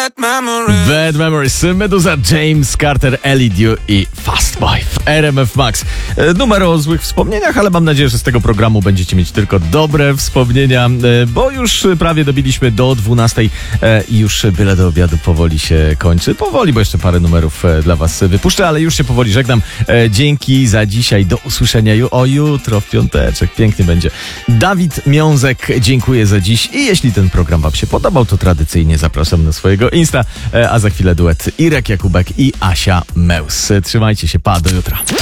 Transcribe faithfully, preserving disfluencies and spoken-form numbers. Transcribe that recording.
Bad Memories, Meduza, James Carter, Ellie Dew i Fast Boy w R M F Max. E, numer o złych wspomnieniach, ale mam nadzieję, że z tego programu będziecie mieć tylko dobre wspomnienia, e, bo już prawie dobiliśmy do dwunastej e, i już byle do obiadu powoli się kończy. Powoli, bo jeszcze parę numerów e, dla was wypuszczę, ale już się powoli żegnam. E, dzięki za dzisiaj, do usłyszenia ju- o jutro w piąteczek. Pięknie będzie. Dawid Miązek, dziękuję za dziś i jeśli ten program wam się podobał, to tradycyjnie zapraszam na swojego Insta, a za chwilę duet Irek Jakubek i Asia Meus. Trzymajcie się, pa, do jutra.